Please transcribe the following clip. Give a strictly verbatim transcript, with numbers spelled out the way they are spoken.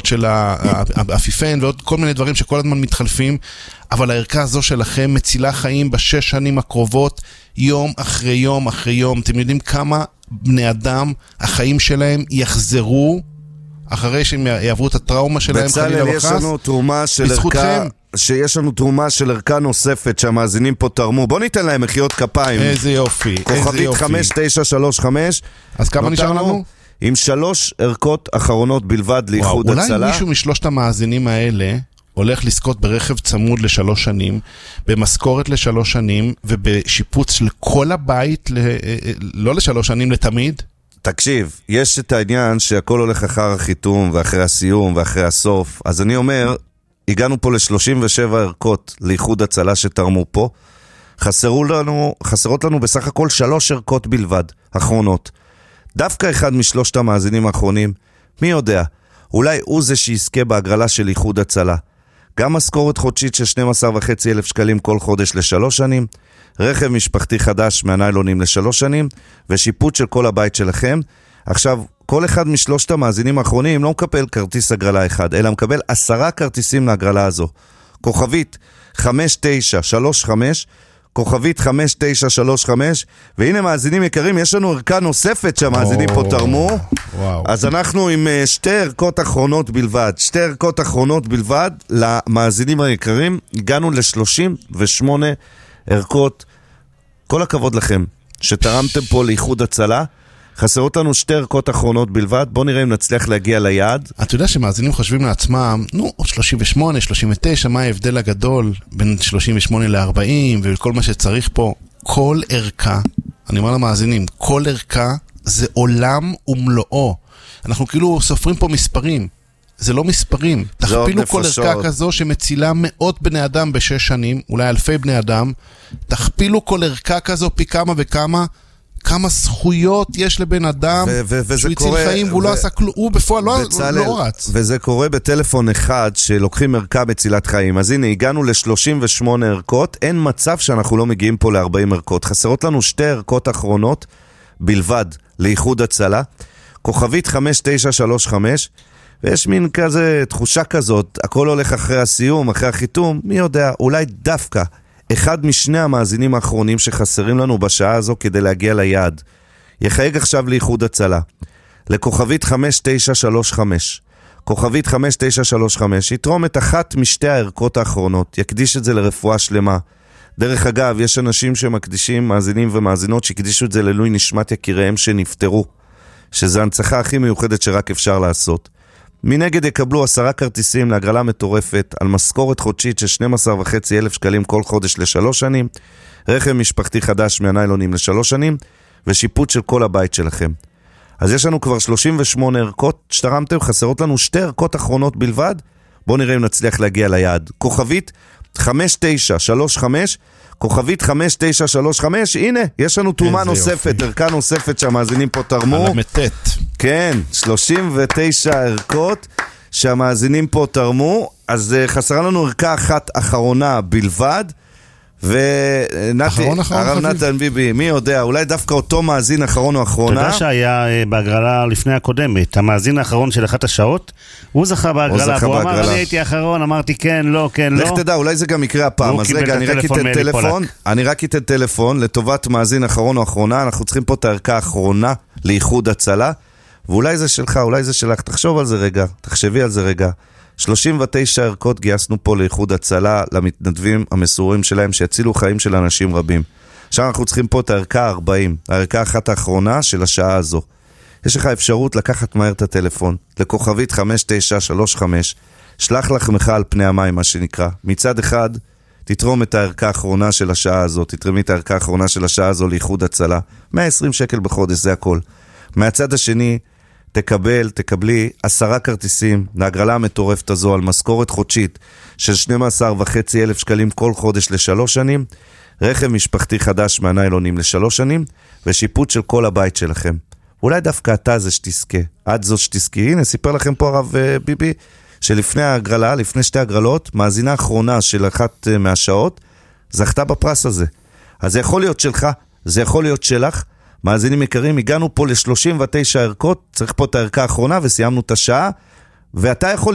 הזאת של האפיפן ועוד כל מיני דברים שכל הזמן מתחלפים, אבל הערכה הזו שלכם מצילה חיים בשש שנים הקרובות, יום אחרי יום אחרי יום. אתם יודעים כמה בני אדם, החיים שלהם יחזרו אחרי שהם יעברו את הטראומה שלהם חלילה וחס? בצלאל, יש לנו תרומה של ערכה, שיש לנו תרומה של ערכה נוספת שהמאזינים פה תרמו. בוא ניתן להם מחיאות כפיים. איזה יופי, איזה יופי. חמש תשע שלוש חמש. אז כמה נשאר לנו? עם שלוש ערכות אחרונות בלבד לאיחוד הצלה. אולי מישהו משלושת המאזינים האלה הולך לזכות ברכב צמוד לשלוש שנים, במשכורת לשלוש שנים, ובשיפוץ של כל הבית, לא לשלוש שנים, לתמיד? תקשיב, יש את העניין שהכל הולך אחר החיתום, ואחרי הסיום, ואחרי הסוף. אז אני אומר, הגענו פה ל-שלושים ושבע ערכות לאיחוד הצלה שתרמו פה. חסרו לנו, חסרות לנו בסך הכל שלוש ערכות בלבד, אחרונות. דווקא אחד משלושת המאזינים האחרונים, מי יודע, אולי הוא זה שיזכה בהגרלה של איחוד הצלה. גם משכורת חודשית של שנים עשר וחצי אלף שקלים כל חודש לשלוש שנים, רכב משפחתי חדש מהניילונים לשלוש שנים, ושיפוט של כל הבית שלכם. עכשיו, כל אחד משלושת המאזינים האחרונים לא מקבל כרטיס הגרלה אחד, אלא מקבל עשרה כרטיסים להגרלה הזו. כוכבית חמש תשע שלוש חמש, כוכבית חמש תשע שלוש חמש, והנה מאזינים יקרים, יש לנו ערכה נוספת שהמאזינים פה תרמו. אז אנחנו עם שתי ערכות אחרונות בלבד, שתי ערכות אחרונות בלבד למאזינים היקרים, הגענו ל-שלושים ושמונה ערכות. כל הכבוד לכם שתרמתם פה לאיחוד הצלה. חסרות לנו שתי ערכות אחרונות בלבד. בוא נראה אם נצליח להגיע ליעד. אתה יודע שמאזינים חושבים לעצמם, נו, שלושים ושמונה, שלושים ותשע, מה ההבדל הגדול בין שלושים ושמונה ל-ארבעים וכל מה שצריך פה? כל ערכה, אני אומר למאזינים, כל ערכה זה עולם ומלואו. אנחנו כאילו סופרים פה מספרים. זה לא מספרים. תכפילו כל ערכה כזו שמצילה מאות בני אדם בשש שנים, אולי אלפי בני אדם. תכפילו כל ערכה כזו פי כמה וכמה, כמה זכויות יש לבן אדם שהוא הציל חיים והוא לא עשה כלום, הוא בפועל לא רץ. וזה קורה בטלפון אחד שלוקחים ערכה מצילת חיים. אז הנה, הגענו ל-שלושים ושמונה ערכות, אין מצב שאנחנו לא מגיעים פה ל-ארבעים ערכות. חסרות לנו שתי ערכות אחרונות בלבד לאיחוד הצלה. כוכבית חמש תשע שלוש חמש, ויש מין כזה תחושה כזאת, הכל הולך אחרי הסיום, אחרי החיתום, מי יודע, אולי דווקא אחד משני המאזינים האחרונים שחסרים לנו בשעה הזו כדי להגיע ליעד יחייג עכשיו לאיחוד הצלה לכוכבית חמש תשע שלוש חמש, כוכבית חמש תשע שלוש חמש, יתרום את אחת משתי הערכות האחרונות, יקדיש את זה לרפואה שלמה. דרך אגב, יש אנשים שמקדישים, מאזינים ומאזינות שקדישו את זה ללוי נשמת יקיריהם שנפטרו, שזה הנצחה הכי מיוחדת שרק אפשר לעשות. מנגד יקבלו עשרה כרטיסים להגרלה מטורפת על משכורת חודשית של שנים עשר וחצי אלף שקלים כל חודש לשלוש שנים, רכב משפחתי חדש מהניילונים לשלוש שנים, ושיפוט של כל הבית שלכם. אז יש לנו כבר שלושים ושמונה ערכות שתרמתם, חסרות לנו שתי ערכות אחרונות בלבד. בואו נראה אם נצליח להגיע ליעד. כוכבית חמש תשע שלוש חמש, כוכבית חמש תשע שלוש חמש, הנה, יש לנו תרומה נוספת, ערכה נוספת שהמאזינים פה תרמו. על המתת. כן, שלושים ותשע ערכות שהמאזינים פה תרמו, אז uh, חסרה לנו ערכה אחת אחרונה בלבד, ונתי, הרב נתן ביבי, מי יודע, אולי דווקא אותו מאזין אחרון או אחרונה. אתה יודע שהיה uh, בהגרלה לפני הקודמת, המאזין האחרון של אחת השעות, הוא זכה בהגרלה, הוא אמר, אני הייתי האחרון, אמרתי כן, לא, כן, לא. לך תדע, אולי זה גם יקרה הפעם, אז רגע, אני רק אתן טלפון, אני רק אתן טלפון לטובת מאזין אחרון או אחרונה, אנחנו צריכים פה את הערכה האחרונה לאיחוד הצלה, ואולי זה שלך, אולי זה שלך, תחשוב על זה רגע, תחשבי על זה רגע. שלושים ותשע ערכות גייסנו פה לאיחוד הצלה, למתנדבים המסורים שלהם שיצילו חיים של אנשים רבים. עכשיו אנחנו צריכים פה את הערכה ארבעים, הערכה אחת האחרונה של השעה הזו. יש לך אפשרות לקחת מהר את הטלפון, לכוכבית חמש תשע שלוש חמש, שלח לחמך על פני המים, מה שנקרא. מצד אחד, תתרום את הערכה האחרונה של השעה הזו, תתרמי את הערכה האחרונה של השעה הזו לאיחוד הצלה, מאה ועשרים שקל בחודש, זה הכל. מהצד השני, תקבל, תקבלי עשרה כרטיסים להגרלה המטורפת הזו על משכורת חודשית של שנים עשר וחצי אלף שקלים כל חודש לשלוש שנים, רכב משפחתי חדש מהניילונים לשלוש שנים, ושיפוט של כל הבית שלכם. אולי דווקא אתה זה שתזכה, את זו שתזכי. הנה, סיפר לכם פה הרב ביבי, שלפני ההגרלה, לפני שתי הגרלות, מאזינה האחרונה של אחת מהשעות, זכתה בפרס הזה. אז זה יכול להיות שלך, זה יכול להיות שלך, מאזינים יקרים, הגענו פה ל-שלושים ותשע ערכות, צריך פה את הערכה האחרונה וסיימנו את השעה, ואתה יכול